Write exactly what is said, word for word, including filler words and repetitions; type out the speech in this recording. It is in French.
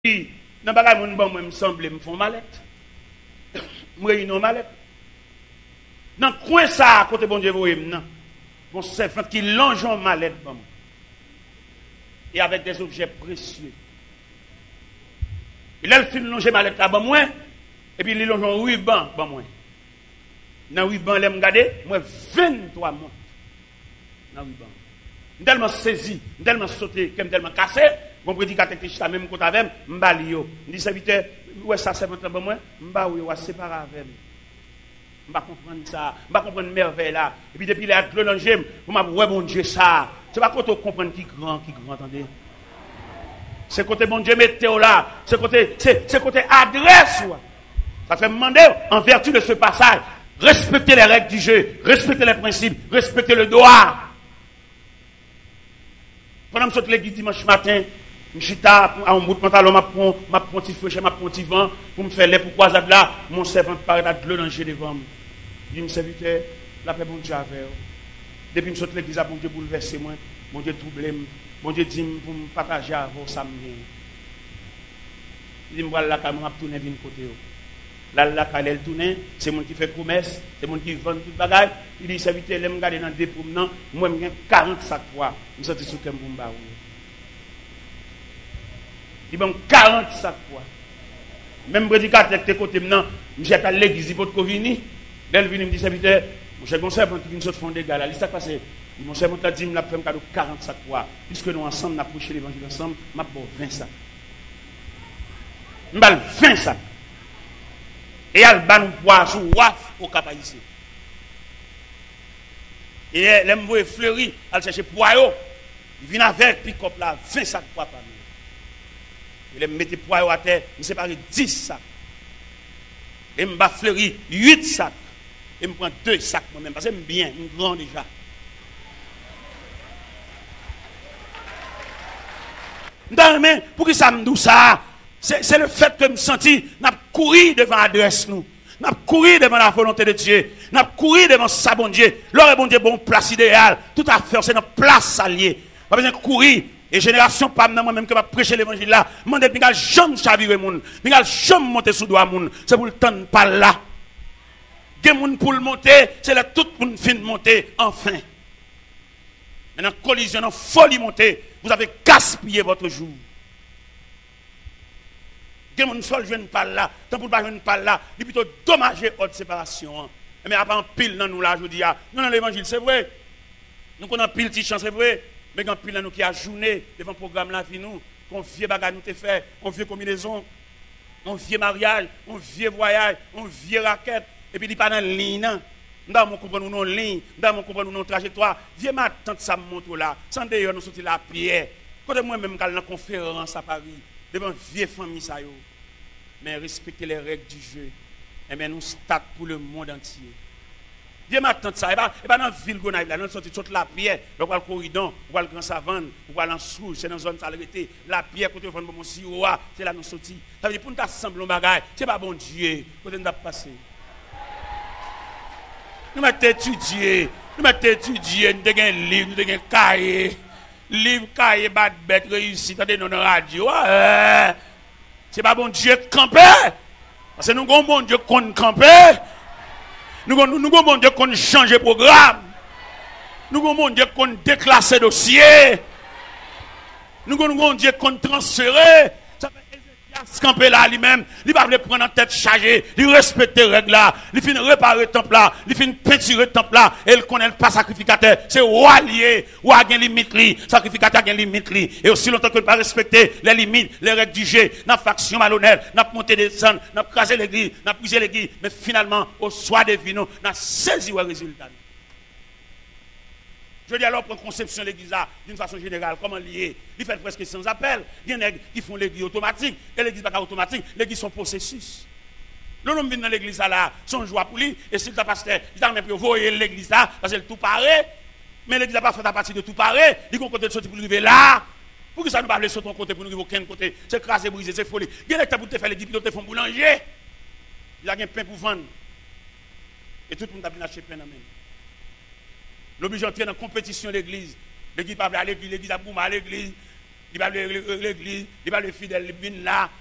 Dans bagay moun bon moi me semble me font mallette. Me réunion mallette. Dans coin ça côté bon Dieu voyez non. Bon servant qui longe en mallette bon. Et avec des objets précieux. Il a fin longer mallette là bon moi et puis il longe en ruban bon moi. Dans ruban l'aime regarder moi vingt-trois mois. Dans ruban. Tellement saisi, tellement sauté, tellement cassé. Bon prédicateur qui est même côté avec m'bali yo. Dit serviteur, ouais ça c'est votre bon moi, m'ba oui on séparer avec. M'ba comprendre ça, m'ba comprendre merveille là. Et puis depuis là le danger, pour m'a ouais bon Dieu ça. C'est pas côté comprendre qui grand qui grand attendez. C'est côté bon Dieu météo là, c'est côté c'est c'est côté adresse. Ça fait demander en vertu de ce passage, respecter les règles du jeu, respecter les principes, respecter le droit. Pendant que je suis l'église dimanche matin, je suis à un bout de pantalon, je prends un petit feu, je prends un petit vent, pour me faire les pour croisade là, mon servant paraît à de l'eau devant moi. Je dis, mon serviteur, la paix, bon Dieu avec vous. Depuis que je suis l'église, bon Dieu bouleversé moi, bon Dieu troublé moi, bon Dieu dit pour me partager avec vous, ça me vient. Il dit, je vais là, je vais tourner vers côté. Là, là, quand elle tourne, c'est mon qui fait promesse, c'est mon qui vend tout bagage. Il dit, serviteur, je vais me garder dans des promenants, moi, je vais quarante sacs poids. Je suis sorti sur le Kembumba. Il dit, quarante sacs poids. Même prédicateur qui est côté maintenant, je suis à l'église, il faut que vini. Là, il vient me dit, serviteur, mon cher conseil, quand il vient de fond des gars, là, il s'est passé. Mon cher conseil, il m'a fait un cadeau quarante sacs poids. Puisque nous ensemble, nous avons prêché l'évangile ensemble, je vais vingt sacs. Je vais vingt sacs. Et elle va nous boire sous waf au cap ici. Et elle me voit fleurir, elle cherche poireau. Il vient avec pick-up là, vingt sacs de poids par nous. Il me met poireau à terre, il me sépare dix sacs. Et me bat fleurir huit sacs. Et me prend deux sacs moi-même, parce que j'aime bien, je suis grand déjà. Non, pour que ça me dise ça? C'est le fait que je me senti, n'a couru devant l'adresse nous. N'a couru devant la volonté de Dieu. N'a couru devant sa bon Dieu. L'heure bon Dieu, bon place idéale. Tout à fait, c'est notre place alliée. Pas besoin de courir. Et génération, pas moi-même que va prêcher l'évangile là. Mande, Miguel, jamais chavirer moun. Miguel, jamais monter sous doigt moun. C'est pour le temps pas là. Gen moun pour le monter, c'est là tout moun fin de monter, enfin. Maintenant, collision, folie monter. Vous avez gaspillé votre jour. Que mon seul jeune parle là, tant pour pas jeune parle là, il plutôt dommager haute séparation. Mais après en pile dans nous là, je dis non dans l'évangile c'est vrai. Nous connaissons pile petite chance c'est vrai, mais quand pile dans nous qui a journée devant programme là vie nous, qu'on vieux bagarre nous te fait, on vieux combinaison, on vieux mariage, on vieux voyage, on vieux raquette et puis il pas dans ligne. Nous mon comprendre nous ligne, nous mon comprendre nous trajectoire. Vieux ma tante ça montre là, sans d'ailleurs nous sortir la pierre. Quand moi même dans conférence à Paris devant vieille famille ça yo. Mais respecter les règles du jeu. Et bien nous start pour le monde entier. Dieu m'attend ça. Et pas dans la ville Gonaïve là, nous sorti toute la pierre, on va le corridon, on va le grand savane, on va l'ensouche, c'est dans zone salubrité. La pierre côté vendre mon sirop, c'est là nous sorti. Ça veut dire pour nous assembler un bagage, c'est pas bon Dieu, côté nous passer. Nous m'avons étudié, nous m'avons étudié, nous avons un livre, nous avons un cahier. Livre, cahier, bad bête, réussi, t'as des noms de radio. Ouais. C'est pas bon Dieu camper. Parce que nous avons bon Dieu qu'on camper. Nous avons bon Dieu qu'on change programme. Nous avons bon Dieu qu'on déclasse dossier. Nous avons bon Dieu qu'on transfère. Ça fait Ézéchias camper là lui-même. Il va prendre en tête chargée. Il respecte les règles là. Il finit réparer le temple là. Il finit peinturer le temple là. Et il connaît pas sacrificateur. C'est roi lié. Ou a une limite li. Sacrificateur a une limite li. Et aussi longtemps que ne pas respecter les limites, les règles du jeu, n'a faction malhonnête, n'a monté des sons, n'a crasé l'église, n'a brisé l'église. Mais finalement, au soir des vinos, n'a saisi le résultat. Je dis alors, pour conception de l'église d'une façon générale, comment lier? Il fait presque sans appel. Il y en a qui font l'église automatique. Et l'église n'est pas automatique. L'église sont processus. L'homme vient dans l'église là, son joie pour lui. Et si le pasteur, il a même pu voyer l'église là, parce que tout paraît. Mais l'église n'a pas fait à partir de tout paraît. Il y a un côté de sortir pour arriver là. Pour que ça ne parle sur ton côté, pour nous arriver aucun côté. C'est crasé, brisé, c'est folie. Il y a des pour te faire l'église, pour te faire boulanger. Il y a un pain pour vendre. Et tout le monde a bien acheté pain dans la main. L'obligé d'entrer dans la compétition de l'église. L'église pas à l'église, l'église a boum à l'église. il va l'église, il va le fidèle, il vient là,